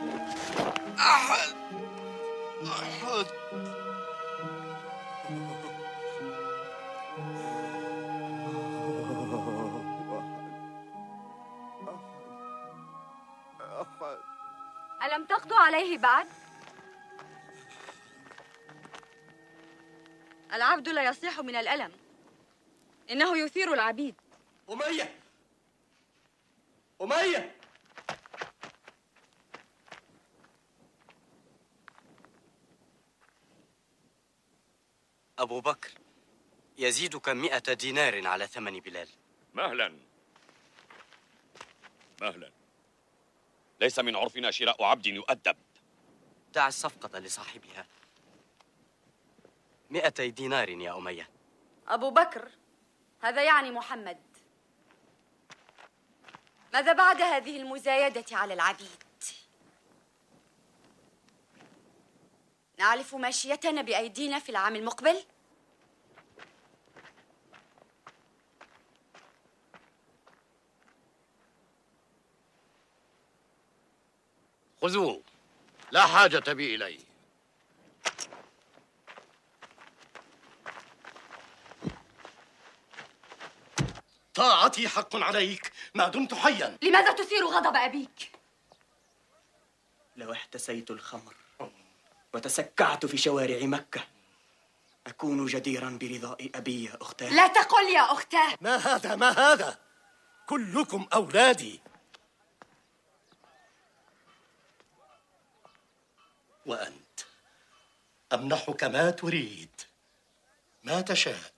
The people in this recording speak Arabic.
أحد أحد ألم تقضوا عليه بعد؟ العبد لا يصيح من الألم، إنه يثير العبيد. أمية، أمية، أبو بكر، يزيدك 100 دينار على ثمن بلال. مهلا مهلا، ليس من عرفنا شراء عبد يؤدب. دع الصفقة لصاحبها. 200 دينار يا أمية. أبو بكر، هذا يعني محمد. ماذا بعد هذه المزايدة على العبيد؟ نعرف ماشيتنا بأيدينا في العام المقبل؟ خذوه، لا حاجة بي إليه. طاعتي حق عليك ما دمت حيا. لماذا تثير غضب أبيك؟ لو احتسيت الخمر وتسكعت في شوارع مكة أكون جديرا برضاء أبي يا أختاه. لا تقل يا أختاه. ما هذا ما هذا، كلكم أولادي. وأنت أمنحك ما تريد، ما تشاء.